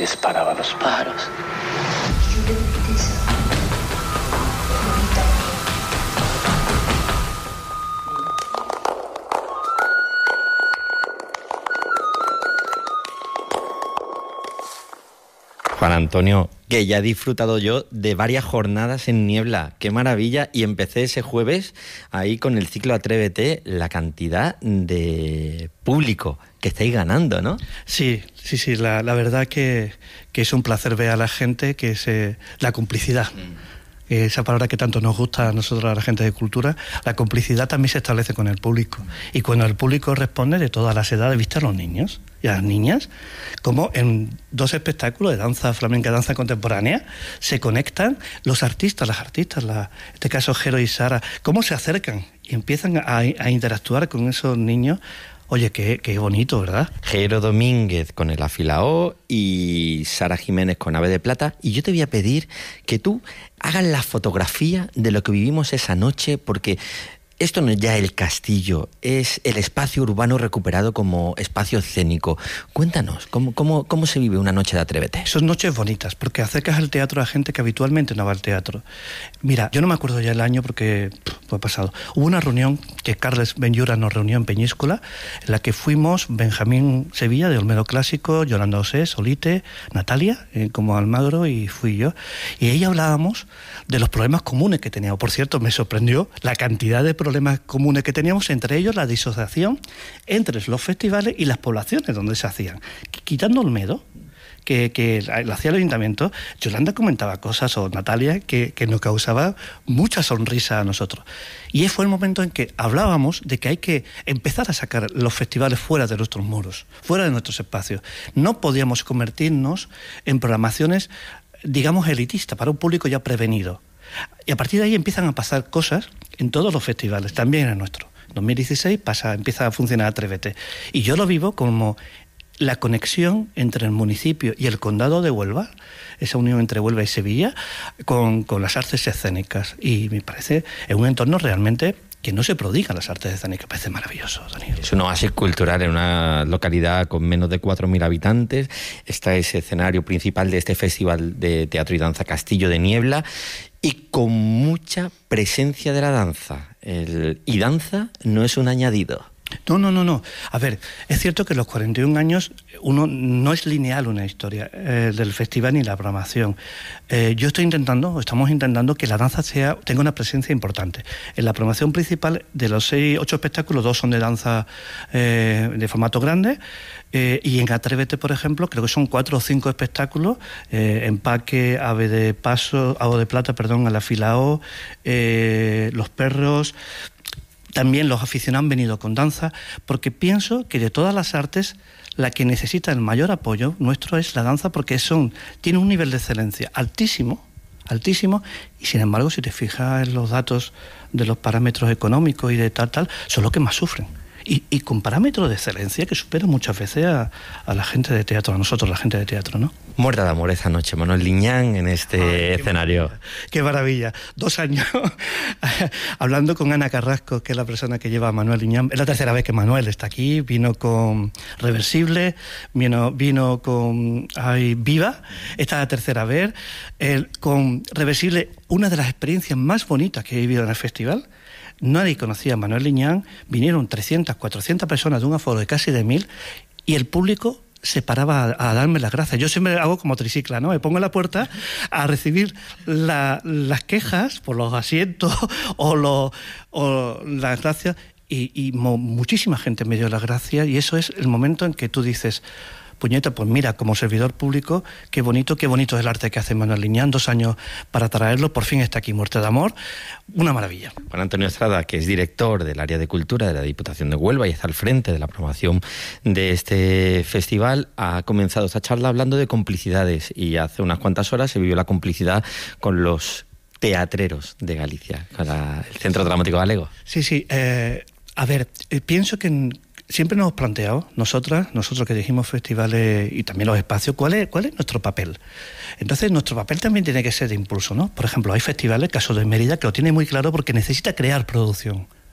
disparaba a los pájaros. Juan Antonio, que ya he disfrutado yo de varias jornadas en Niebla. ¡Qué maravilla! Y empecé ese jueves ahí con el ciclo Atrévete, la cantidad de público que estáis ganando, ¿no? Sí, la verdad que es un placer ver a la gente, que es la complicidad. Esa palabra que tanto nos gusta a nosotros, a la gente de cultura, la complicidad también se establece con el público. Y cuando el público responde de todas las edades, ¿viste a los niños y a las niñas? Como en 2 espectáculos de danza flamenca, danza contemporánea, se conectan los artistas, las artistas, en este caso Jero y Sara, cómo se acercan y empiezan a interactuar con esos niños. Oye, qué bonito, ¿verdad? Jero Domínguez con el Afilao y Sara Jiménez con Ave de Plata. Y yo te voy a pedir que tú hagas la fotografía de lo que vivimos esa noche, porque esto no es ya el castillo, es el espacio urbano recuperado como espacio escénico. Cuéntanos, ¿cómo se vive una noche de Atrévete? Son noches bonitas, porque acercas al teatro a gente que habitualmente no va al teatro. Mira, yo no me acuerdo ya el año porque fue pasado. Hubo una reunión que Carles Benllura nos reunió en Peñíscola, en la que fuimos Benjamín Sevilla, de Olmedo Clásico, Yolanda Osés, Olite, Natalia, como Almagro, y fui yo. Y ahí hablábamos de los problemas comunes que teníamos. Por cierto, me sorprendió la cantidad de problemas comunes que teníamos, entre ellos la disociación entre los festivales y las poblaciones donde se hacían. Quitando Olmedo, que lo hacía el ayuntamiento, Yolanda comentaba cosas, o Natalia, que nos causaba mucha sonrisa a nosotros. Y fue el momento en que hablábamos de que hay que empezar a sacar los festivales fuera de nuestros muros, fuera de nuestros espacios. No podíamos convertirnos en programaciones, digamos, elitistas, para un público ya prevenido. Y a partir de ahí empiezan a pasar cosas en todos los festivales, también en nuestro. En 2016 empieza a funcionar Atrévete. Y yo lo vivo como la conexión entre el municipio y el condado de Huelva, esa unión entre Huelva y Sevilla, con las artes escénicas. Y me parece es un entorno realmente que no se prodigan las artes escénicas. Parece maravilloso, Daniel. Es un oasis cultural en una localidad con menos de 4.000 habitantes. Está ese escenario principal de este Festival de Teatro y Danza Castillo de Niebla, y con mucha presencia de la danza. Y danza no es un añadido. No. A ver, es cierto que los 41 años no es lineal una historia del festival ni la programación. Estamos intentando que la danza tenga una presencia importante. En la programación principal, de los 8 espectáculos, 2 son de danza de formato grande, y en Atrévete, por ejemplo, creo que son 4 o 5 espectáculos, Empaque, Ave de Plata, el Afilao, Los Perros. También los aficionados han venido con danza, porque pienso que de todas las artes, la que necesita el mayor apoyo nuestro es la danza, porque tiene un nivel de excelencia altísimo, y sin embargo, si te fijas en los datos de los parámetros económicos y de tal, son los que más sufren. Y con parámetros de excelencia que superan muchas veces a la gente de teatro, a nosotros, la gente de teatro, ¿no? Muerta de amor esa noche, Manuel Liñán en este escenario. Qué maravilla. 2 años hablando con Ana Carrasco, que es la persona que lleva a Manuel Liñán. Es la 3ª vez que Manuel está aquí. Vino con Reversible, vino con Viva. Esta es la 3ª vez. Con Reversible, una de las experiencias más bonitas que he vivido en el festival. Nadie conocía a Manuel Liñán, vinieron 300, 400 personas de un aforo de casi de 1.000, y el público se paraba a darme las gracias. Yo siempre hago como tricicla, ¿no? Me pongo en la puerta a recibir las quejas por los asientos o las gracias, y muchísima gente me dio las gracias, y eso es el momento en que tú dices: puñeta, pues mira, como servidor público, qué bonito es el arte que hace Manuel Liñán. 2 años para traerlo, por fin está aquí, Muerte de amor, una maravilla. Juan Antonio Estrada, que es director del área de cultura de la Diputación de Huelva y está al frente de la promoción de este festival, ha comenzado esta charla hablando de complicidades, y hace unas cuantas horas se vivió la complicidad con los teatreros de Galicia, con el Centro Dramático Galego. Sí, a ver, pienso que siempre nos hemos planteado, nosotros que dirigimos festivales y también los espacios, ¿cuál es nuestro papel? Entonces, nuestro papel también tiene que ser de impulso, ¿no? Por ejemplo, hay festivales, caso de Mérida, que lo tiene muy claro porque necesita crear producción.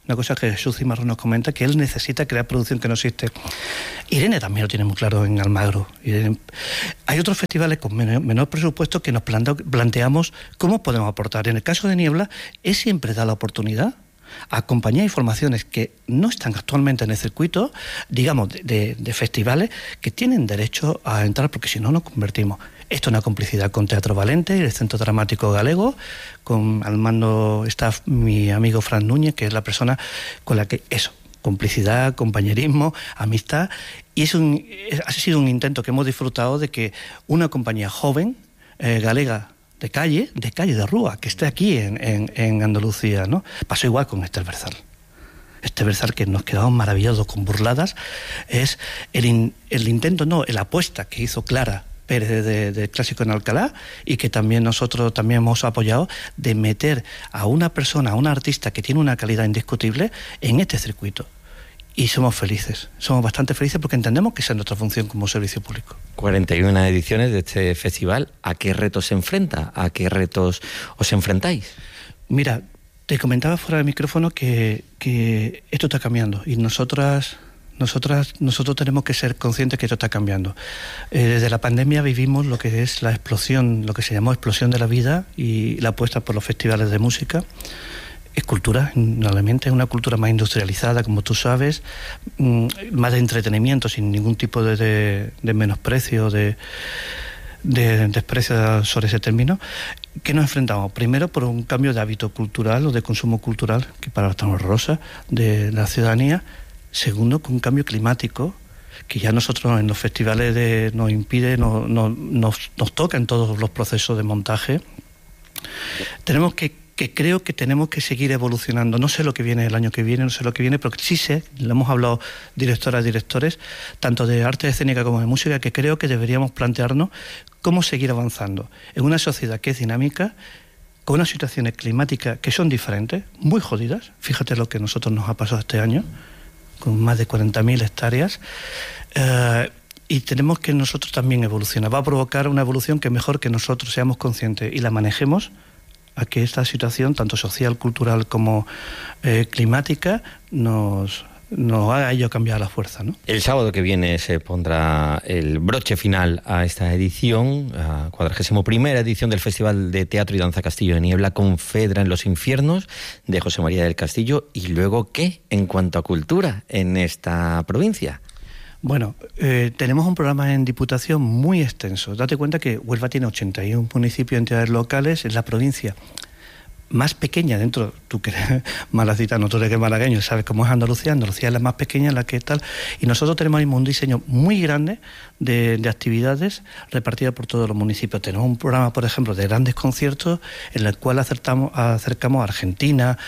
Una cosa que Jesús Cimarrón nos comenta, que él necesita crear producción que no existe. Irene también lo tiene muy claro en Almagro. Hay otros festivales con menor presupuesto que nos planteamos cómo podemos aportar. En el caso de Niebla, es siempre da la oportunidad a compañías y formaciones que no están actualmente en el circuito, digamos, de festivales, que tienen derecho a entrar, porque si no nos convertimos. Esto es una complicidad con Teatro Valente y el Centro Dramático Galego, con al mando está mi amigo Fran Núñez, que es la persona con la que eso, complicidad, compañerismo, amistad, y ha sido un intento que hemos disfrutado de que una compañía joven, galega, de calle, de rúa, que esté aquí en Andalucía, ¿no? Pasó igual con Esther Berzal. Esther Berzal, que nos quedamos maravillados con burladas, es el intento, no, la apuesta que hizo Clara Pérez de Clásico en Alcalá, y que también nosotros también hemos apoyado, de meter a una persona, a una artista que tiene una calidad indiscutible en este circuito. Y somos felices, somos bastante felices porque entendemos que esa es nuestra función como servicio público. 41 ediciones de este festival. ¿A qué retos se enfrenta? ¿A qué retos os enfrentáis? Mira, te comentaba fuera del micrófono que esto está cambiando y nosotros tenemos que ser conscientes que esto está cambiando. Desde la pandemia vivimos lo que es la explosión, lo que se llamó explosión de la vida y la apuesta por los festivales de música. Es cultura, realmente es una cultura más industrializada, como tú sabes, más de entretenimiento, sin ningún tipo de menosprecio, de desprecio sobre ese término. ¿Qué nos enfrentamos? Primero, por un cambio de hábito cultural o de consumo cultural, que para tan horrorosa, de la ciudadanía. Segundo, con un cambio climático, que ya nosotros en los festivales nos impide, nos toca en todos los procesos de montaje. Creo que tenemos que seguir evolucionando. No sé lo que viene el año que viene, pero sí sé, lo hemos hablado directoras, directores, tanto de arte escénica como de música, que creo que deberíamos plantearnos cómo seguir avanzando en una sociedad que es dinámica, con unas situaciones climáticas que son diferentes, muy jodidas. Fíjate lo que a nosotros nos ha pasado este año, con más de 40.000 hectáreas, y tenemos que nosotros también evolucionar. Va a provocar una evolución que mejor que nosotros seamos conscientes y la manejemos, a que esta situación, tanto social, cultural como climática, nos haga ello cambiar la fuerza, ¿no? El sábado que viene se pondrá el broche final a esta edición, a 41ª edición del Festival de Teatro y Danza Castillo de Niebla, con Fedra en los Infiernos, de José María del Castillo. ¿Y luego qué en cuanto a cultura en esta provincia? Bueno, tenemos un programa en Diputación muy extenso. Date cuenta que Huelva tiene 81 municipios y entidades locales, es la provincia más pequeña dentro, tú que eres malacitano, tú eres que malagueño, sabes cómo es Andalucía es la más pequeña, la que tal, y nosotros tenemos un diseño muy grande de actividades repartidas por todos los municipios. Tenemos un programa, por ejemplo, de grandes conciertos en el cual acercamos a Argentina,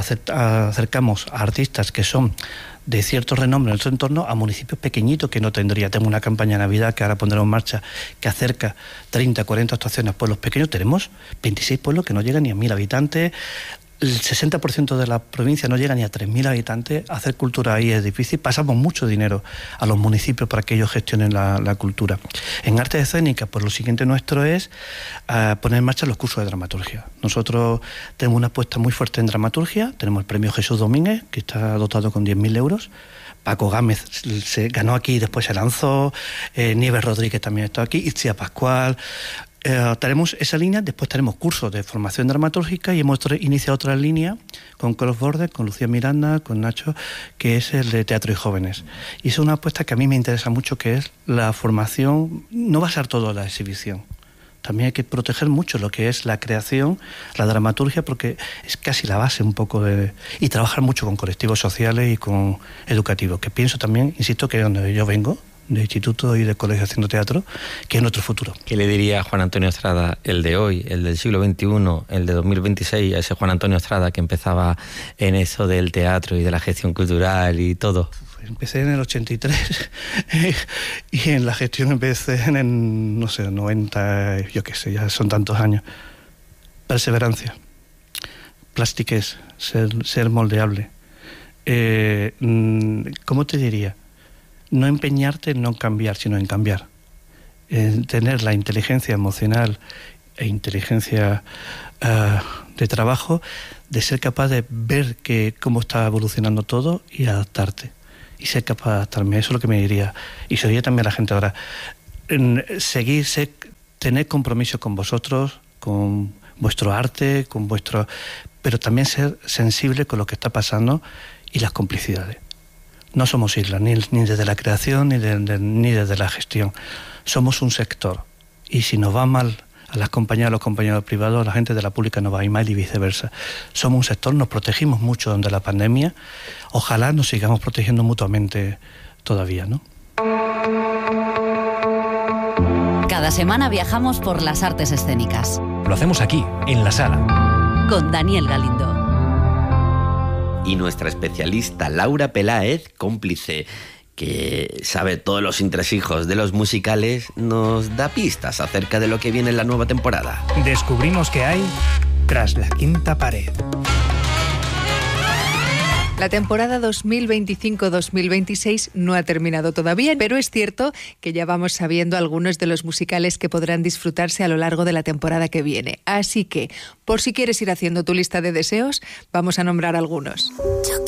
acercamos a artistas que son de cierto renombre en nuestro entorno a municipios pequeñitos que no tendría. Tenemos una campaña de Navidad que ahora pondremos en marcha que acerca 30, 40 actuaciones a pueblos pequeños. Tenemos 26 pueblos que no llegan ni a 1.000 habitantes. El 60% de la provincia no llega ni a 3.000 habitantes. Hacer cultura ahí es difícil. Pasamos mucho dinero a los municipios para que ellos gestionen la cultura. En artes escénicas, pues lo siguiente nuestro es poner en marcha los cursos de dramaturgia. Nosotros tenemos una apuesta muy fuerte en dramaturgia. Tenemos el premio Jesús Domínguez, que está dotado con 10.000 euros. Paco Gámez se ganó aquí y después se lanzó. Nieves Rodríguez también está aquí. Itzia Pascual. Tenemos esa línea, después tenemos cursos de formación dramatúrgica y hemos iniciado otra línea con Cross Border, con Lucía Miranda, con Nacho, que es el de teatro y jóvenes. Y es una apuesta que a mí me interesa mucho, que es la formación. No va a ser todo la exhibición. También hay que proteger mucho lo que es la creación, la dramaturgia, porque es casi la base un poco y trabajar mucho con colectivos sociales y con educativos, que pienso también, insisto, que es donde yo vengo, de instituto y de colegio haciendo teatro, que es nuestro futuro. ¿Qué le diría a Juan Antonio Estrada, el de hoy, el del siglo XXI, el de 2026, a ese Juan Antonio Estrada que empezaba en eso del teatro y de la gestión cultural y todo? Empecé en el 83 y en la gestión empecé en el, 90, yo qué sé, ya son tantos años. Perseverancia, plastiquez, ser moldeable. ¿Cómo te diría? No empeñarte en no cambiar, sino en cambiar. Tener la inteligencia emocional e inteligencia de trabajo, de ser capaz de ver cómo está evolucionando todo y adaptarte. Y ser capaz de adaptarme, eso es lo que me diría. Y se diría también a la gente ahora, tener compromiso con vosotros, con vuestro arte, pero también ser sensible con lo que está pasando y las complicidades. No somos islas, ni desde la creación ni desde la gestión. Somos un sector. Y si nos va mal a las compañías, a los compañeros privados, la gente de la pública nos va a ir mal y viceversa. Somos un sector, nos protegimos mucho durante la pandemia. Ojalá nos sigamos protegiendo mutuamente todavía, ¿no? Cada semana viajamos por las artes escénicas. Lo hacemos aquí, en La Sala. Con Daniel Galindo. Y nuestra especialista Laura Peláez, cómplice, que sabe todos los entresijos de los musicales, nos da pistas acerca de lo que viene en la nueva temporada. Descubrimos que hay Tras la quinta pared. La temporada 2025-2026 no ha terminado todavía, pero es cierto que ya vamos sabiendo algunos de los musicales que podrán disfrutarse a lo largo de la temporada que viene. Así que, por si quieres ir haciendo tu lista de deseos, vamos a nombrar algunos. Yo